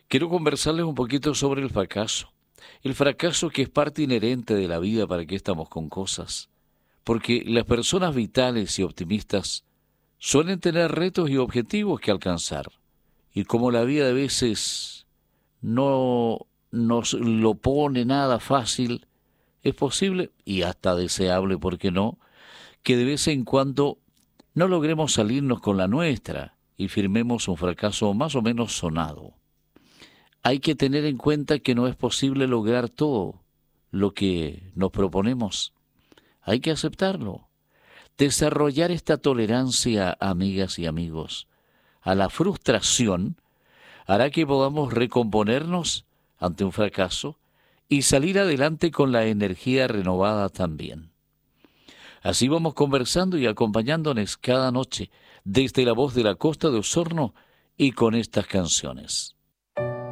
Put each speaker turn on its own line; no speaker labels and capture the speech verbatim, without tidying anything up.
Quiero conversarles un poquito sobre el fracaso. El fracaso que es parte inherente de la vida. ¿Para qué estamos con cosas? Porque las personas vitales y optimistas suelen tener retos y objetivos que alcanzar. Y como la vida a veces no nos lo pone nada fácil, es posible y hasta deseable, ¿por qué no?, que de vez en cuando no logremos salirnos con la nuestra y firmemos un fracaso más o menos sonado. Hay que tener en cuenta que no es posible lograr todo lo que nos proponemos. Hay que aceptarlo. Desarrollar esta tolerancia, amigas y amigos, a la frustración hará que podamos recomponernos ante un fracaso y salir adelante con la energía renovada también. Así vamos conversando y acompañándonos cada noche desde la voz de la Costa de Osorno y con estas canciones.